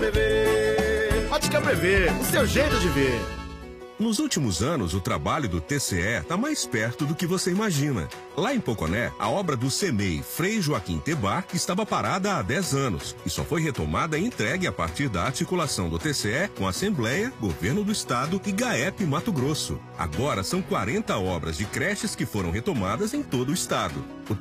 Prever. Ótica Prever, o seu jeito de ver. Nos últimos anos, o trabalho do TCE está mais perto do que você imagina. Lá em Poconé, a obra do CEMEI Frei Joaquim Tebar estava parada há 10 anos e só foi retomada e entregue a partir da articulação do TCE com a Assembleia, Governo do Estado e GAEP Mato Grosso. Agora são 40 obras de creches que foram retomadas em todo o estado.